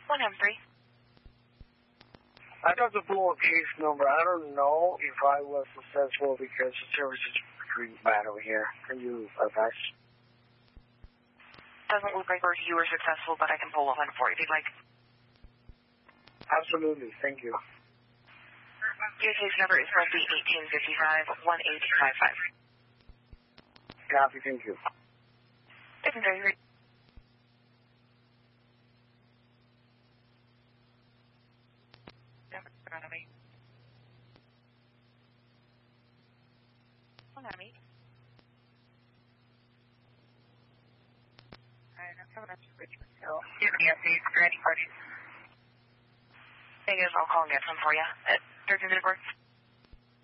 1M3. I got the full case number. I don't know if I was successful because the service is pretty bad over here. Can you advise? Doesn't look like you were successful, but I can pull a 1 for you if you'd like. Absolutely. Thank you. Your case number is going to be 1855-1855. Copy. Thank you. Different very Economy. 1M8. Alright, I'm coming up to Richmond Hill. Do you have any updates for any parties? Negative, I'll call and get some for you. 13 minute work.